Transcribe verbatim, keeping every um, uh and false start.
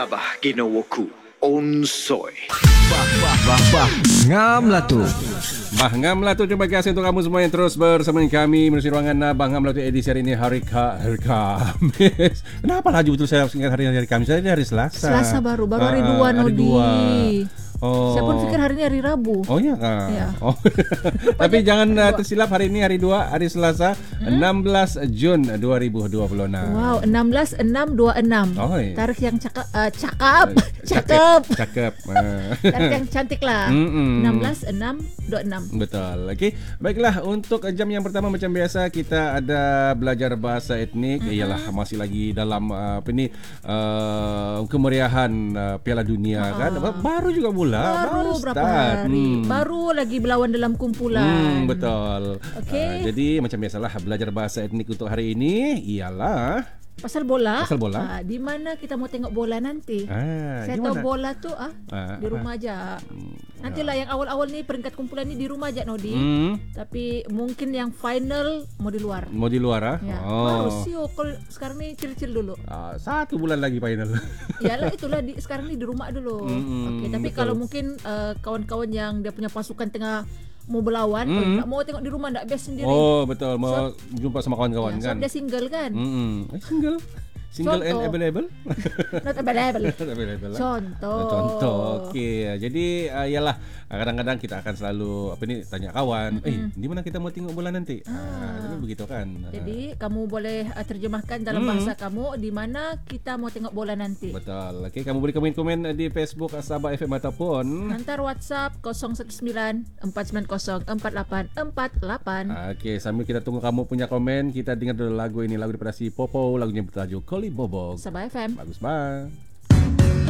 Sabah ginawaku onsoy. Bah, bah, bah, bah. Ngam lah tu. Bah Ngam lah tu, terima kasih untuk kamu semua yang terus bersama dengan kami menerusi ruangan Bah Ngam lah tu edisi hari ini, hari, Ka, hari Kamis. Kenapa laju betul saya ingat hari hari Kamis? Hari hari Selasa. Selasa baru, baru hari Ah, dua hari Nodi. dua. Oh. Saya pun fikir hari ini hari Rabu. Oh ya kah? Ya. Oh. Tapi jangan uh, tersilap, hari ini hari dua, hari Selasa, hmm? enam belas Jun dua ribu dua puluh enam. Wow, enam belas enam dua enam. Oh, iya. Tarikh yang cakap uh, cakap. Cakep. Cakep. Cakep. Ah. Tarikh yang cantik lah. Mm-mm. enam belas enam dua enam. Betul. Okey. Baiklah, untuk jam yang pertama macam biasa kita ada belajar bahasa etnik. Mm-hmm. Ialah masih lagi dalam uh, apa ni uh, kemeriahan uh, Piala Dunia uh-huh. kan. Baru juga mula. Baru, baru berapa start. hari. Hmm. Baru lagi berlawan dalam kumpulan. Hmm, betul. Okey. Uh, jadi macam biasalah belajar bahasa etnik untuk hari ini ialah Pasal bola. Pasal bola. Ha, di mana kita mau tengok bola nanti? Ah, Saya tahu bola tu ah, Ah, di rumah ah. aja. Nantilah yang awal-awal ni peringkat kumpulan ni di rumah aja Nodi. Hmm. Tapi mungkin yang final mau di luar. Mau di luar ah? Ya. Oh. Baru siu kalau sekarang ni cil-cil dulu. Ah, satu bulan lagi final. Iyalah itulah di, sekarang ni di rumah dulu. Mm-mm, Okey, tapi betul. kalau mungkin uh, kawan-kawan yang dia punya pasukan tengah mau berlawan, Mm. mm. nak mau tengok di rumah tak best sendiri. Oh, betul. Mau So- jumpa sama kawan-kawan Ya, kan? sebab dia single kan. Mm-mm. Eh, single? Single and Contoh. available? Not available. Not available lah. Contoh. Contoh. Okey. Jadi uh, yalah, kadang-kadang kita akan selalu apa ni tanya kawan, mm-hmm. eh di mana kita mau tengok bola nanti? Ah, jadi begitu kan. Jadi kamu boleh uh, terjemahkan dalam Hmm. bahasa kamu di mana kita mau tengok bola nanti. Betul. Okey, kamu boleh komen-komen di Facebook Sabah F M ataupun Hantar WhatsApp kosong satu sembilan empat sembilan kosong empat lapan empat lapan. Okey, sambil kita tunggu kamu punya komen, kita dengar dulu lagu ini, lagu daripada si Popo, lagunya bertajuk Koli Bobok. Sabah F M. Bagus banget.